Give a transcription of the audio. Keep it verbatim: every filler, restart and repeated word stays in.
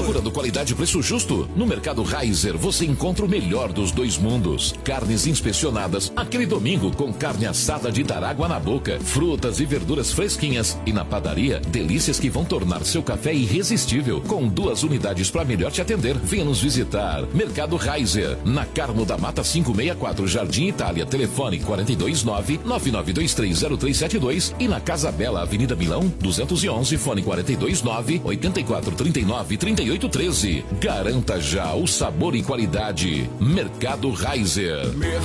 Procurando qualidade e preço justo? No Mercado Reiser você encontra o melhor dos dois mundos. Carnes inspecionadas, aquele domingo com carne assada de dar água na boca, frutas e verduras fresquinhas e na padaria, delícias que vão tornar seu café irresistível. Com duas unidades para melhor te atender, venha nos visitar. Mercado Reiser, na Carmo da Mata quinhentos e sessenta e quatro, Jardim Itália, telefone quatro dois nove, nove nove dois três zero três sete dois e na Casa Bela, Avenida Milão, duzentos e onze, fone quatro dois nove, oito quatro três nove, três oito um três. Garanta já o sabor e qualidade. Mercado Reiser.